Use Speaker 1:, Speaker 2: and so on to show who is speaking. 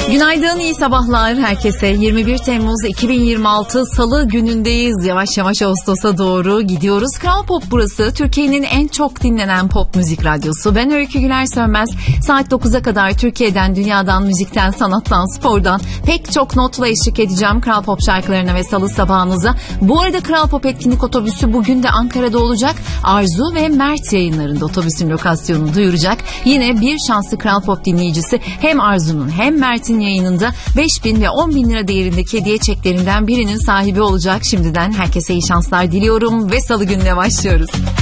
Speaker 1: Günaydın, iyi sabahlar herkese. 21 Temmuz 2026 Salı günündeyiz. Yavaş yavaş Ağustos'a doğru gidiyoruz. Kral Pop burası. Türkiye'nin en çok dinlenen pop müzik radyosu. Ben Öykü Güler Sönmez. Saat 9'a kadar Türkiye'den, dünyadan, müzikten, sanattan, spordan pek çok notla eşlik edeceğim Kral Pop şarkılarına ve Salı sabahınıza. Bu arada Kral Pop etkinlik otobüsü bugün de Ankara'da olacak. Arzu ve Mert yayınlarında otobüsün lokasyonunu duyuracak. Yine bir şanslı Kral Pop dinleyicisi hem Arzu'nun hem Mert'in yayınında 5.000 ve 10.000 lira değerindeki hediye çeklerinden birinin sahibi olacak. Şimdiden herkese iyi şanslar diliyorum ve Salı gününe başlıyoruz.